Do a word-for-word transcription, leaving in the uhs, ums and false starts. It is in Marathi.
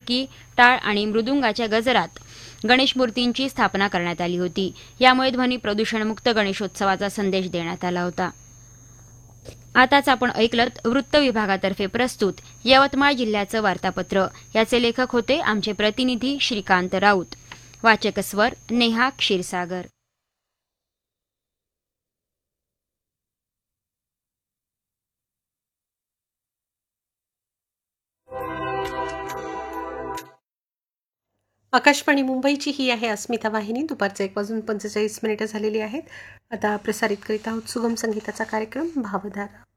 ढोलकी, टाळ आणि मृदुंगाच्या गजरात गणेश मूर्तींची स्थापना करण्यात आली होती. यामुळे ध्वनी प्रदूषणमुक्त गणेशोत्सवाचा संदेश देण्यात आला होता. आताच आपण ऐकलत वृत्त विभागातर्फे प्रस्तुत यवतमाळ जिल्ह्याचं वार्तापत्र. याचे लेखक होते आमचे प्रतिनिधी श्रीकांत राऊत. वाचक स्वर नेहा क्षीरसागर. आकाशवाणी मुंबईची ही आहे अस्मिता वाहिनी. दुपारचे एक वाजून पंचेचाळीस मिनिटं झालेली आहेत. आता प्रसारित करीत आहोत सुगम संगीताचा कार्यक्रम भावधारा.